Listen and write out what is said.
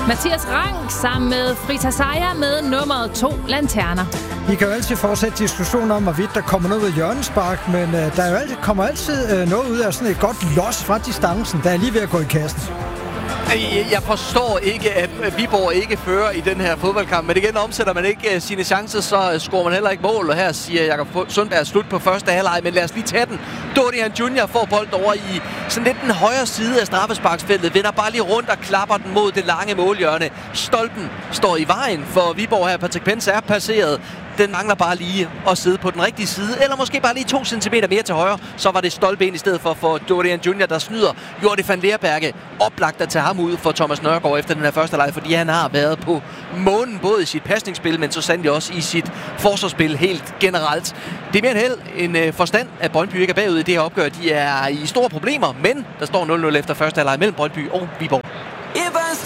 Mathias Rang sammen med Frita Sejer med nummeret 2 Lanterner. Vi kan jo altid fortsætte diskussionen om, hvorvidt der kommer noget ud af hjørnespark, men der er jo kommer altid noget ud af sådan et godt los fra distancen, der er lige ved at gå i kassen. Jeg forstår ikke, at Viborg ikke fører i den her fodboldkamp, men igen omsætter man ikke sine chancer, så scorer man heller ikke mål, og her siger Jakob Sundberg slut på første halvleg, men lad os lige tage den. Dorian Junior får bolden over i sådan lidt den højre side af straffesparksfeltet, vender bare lige rundt og klapper den mod det lange målhjørne. Stolpen står i vejen for Viborg her. Patrick Pence er passeret. Den mangler bare lige at sidde på den rigtige side, eller måske bare lige 2 centimeter mere til højre. Så var det Stolpen i stedet for Dorian Junior, der snyder Jordi van Leerberge. Oplagt at tage ham ud for Thomas Nørgaard efter den her første leg, fordi han har været på månen, både i sit pasningsspil, men så sandelig også i sit forsvarsspil helt generelt. Det er mere end held en forstand, at Brøndby ikke er bagud i det her opgør. De er i store problemer, men der står 0-0 efter første halvleg mellem Brøndby og Viborg.